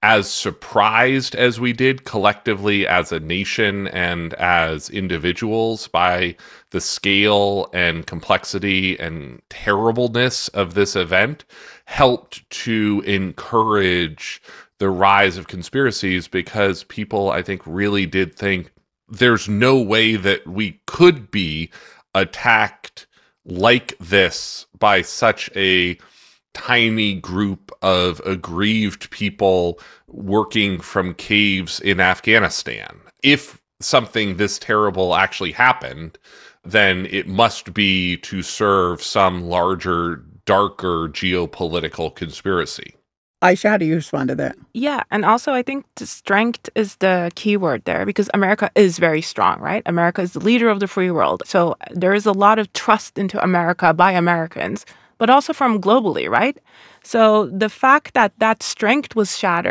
as surprised as we did collectively as a nation and as individuals by the scale and complexity and terribleness of this event helped to encourage the rise of conspiracies, because people, I think, really did think there's no way that we could be attacked like this by such a tiny group of aggrieved people working from caves in Afghanistan. If something this terrible actually happened, then it must be to serve some larger, darker geopolitical conspiracy. Aisha, how do you respond to that? Yeah, and also I think the strength is the key word there because America is very strong, right? America is the leader of the free world. So there is a lot of trust into America by Americans, but also from globally, right? So the fact that that strength was shattered